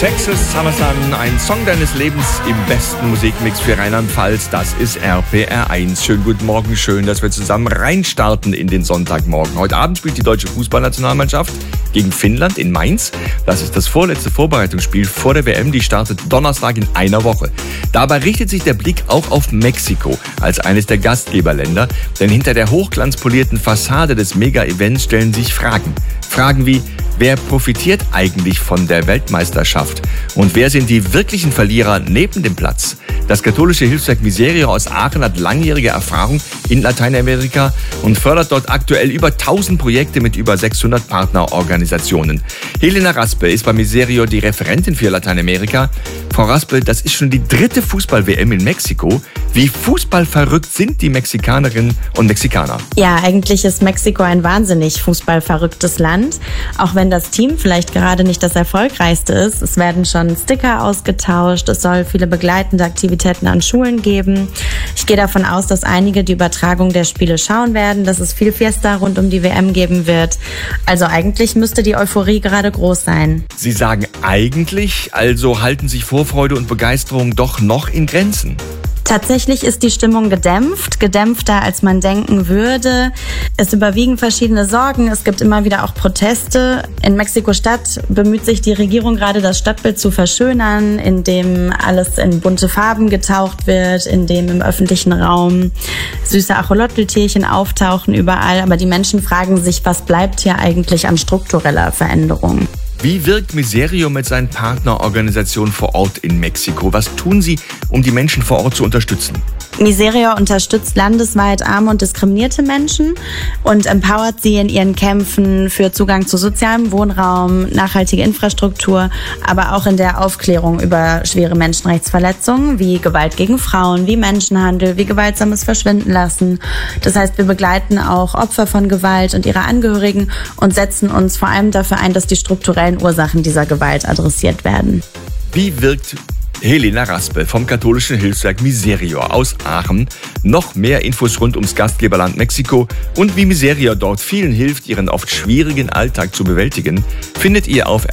Texas Summer Sun, ein Song deines Lebens im besten Musikmix für Rheinland-Pfalz. Das ist RPR 1. Schönen guten Morgen, schön, dass wir zusammen reinstarten in den Sonntagmorgen. Heute Abend spielt die deutsche Fußballnationalmannschaft gegen Finnland in Mainz. Das ist das vorletzte Vorbereitungsspiel vor der WM. Die startet Donnerstag in einer Woche. Dabei richtet sich der Blick auch auf Mexiko als eines der Gastgeberländer. Denn hinter der hochglanzpolierten Fassade des Mega-Events stellen sich Fragen. Fragen wie: Wer profitiert eigentlich von der Weltmeisterschaft? Und wer sind die wirklichen Verlierer neben dem Platz? Das katholische Hilfswerk Miserio aus Aachen hat langjährige Erfahrung in Lateinamerika und fördert dort aktuell über 1000 Projekte mit über 600 Partnerorganisationen. Helena Raspe ist bei Miserio die Referentin für Lateinamerika. Frau Raspe, das ist schon die 3. Fußball-WM in Mexiko. Wie fußballverrückt sind die Mexikanerinnen und Mexikaner? Ja, eigentlich ist Mexiko ein wahnsinnig fußballverrücktes Land. Auch wenn das Team vielleicht gerade nicht das erfolgreichste ist. Es werden schon Sticker ausgetauscht. Es soll viele begleitende Aktivitäten an Schulen geben. Ich gehe davon aus, dass einige die Übertragung der Spiele schauen werden, dass es viel Fiesta rund um die WM geben wird. Also eigentlich müsste die Euphorie gerade groß sein. Sie sagen eigentlich, also halten sich Vorfreude und Begeisterung doch noch in Grenzen. Tatsächlich ist die Stimmung gedämpfter als man denken würde. Es überwiegen verschiedene Sorgen, es gibt immer wieder auch Proteste. In Mexiko-Stadt bemüht sich die Regierung gerade, das Stadtbild zu verschönern, indem alles in bunte Farben getaucht wird, indem im öffentlichen Raum süße Acholotl-Tierchen auftauchen überall. Aber die Menschen fragen sich, was bleibt hier eigentlich an struktureller Veränderung? Wie wirkt Miserio mit seinen Partnerorganisationen vor Ort in Mexiko? Was tun Sie, um die Menschen vor Ort zu unterstützen? Miserio unterstützt landesweit arme und diskriminierte Menschen und empowert sie in ihren Kämpfen für Zugang zu sozialem Wohnraum, nachhaltige Infrastruktur, aber auch in der Aufklärung über schwere Menschenrechtsverletzungen wie Gewalt gegen Frauen, wie Menschenhandel, wie gewaltsames Verschwinden lassen. Das heißt, wir begleiten auch Opfer von Gewalt und ihre Angehörigen und setzen uns vor allem dafür ein, dass die strukturellen Ursachen dieser Gewalt adressiert werden. Wie wirkt Helena Raspe vom katholischen Hilfswerk Miserio aus Aachen? Noch mehr Infos rund ums Gastgeberland Mexiko und wie Miserio dort vielen hilft, ihren oft schwierigen Alltag zu bewältigen, findet ihr auf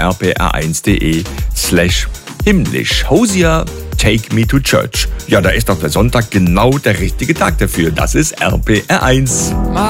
rpr1.de/himmlisch. Hosier, Take Me to Church. Ja, da ist doch der Sonntag genau der richtige Tag dafür. Das ist RPR 1.